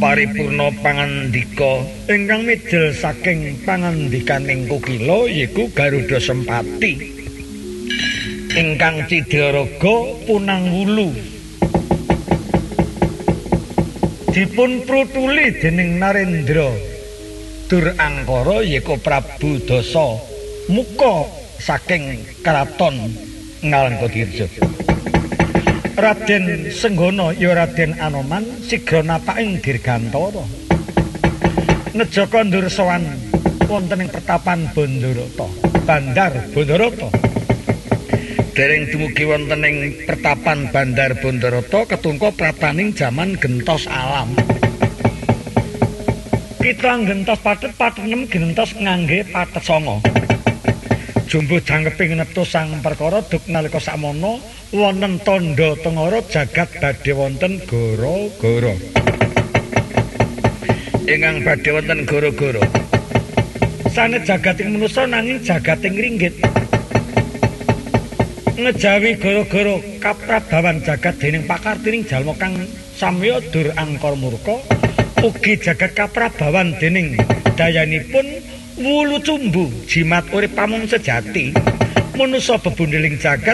paripurna pangandika ingkang midil saking pangandikaning Kukila yaiku Garuda Sempati ingkang Cidaraga punang wulu dipun prutuli dening Narendra Durangkara yaiku Prabu Dasa Muka saking Kraton Ngalengkadirja. Raden Senggana ya Raden Anoman sigra napaking Dirgantara. Neja kondur sowan wonten ing Pertapan Bandarata, Bandar Bandarata. Dereng dumugi wonten ing Pertapan Bandar Bandarata ketungka prapaning jaman gentos alam. Kitlang gentos pathet patenem gentos ngangge pathet sanga. Jumbuh jangkeping neptu sang perkara duk nalika sakmono wonten tandha tengara jagat badhe wonten gara-gara. Ingkang badhe wonten gara-gara. Sanes jagating manusa nanging jagating ringgit. Ngejawi gara-gara kaprabawan jagat dening pakartining jalma kang samya Durangkara murka, ugi jagat kaprabawan dening dayanipun wulu cumbu jimat urip pamung sejati manusa bebundeling jagat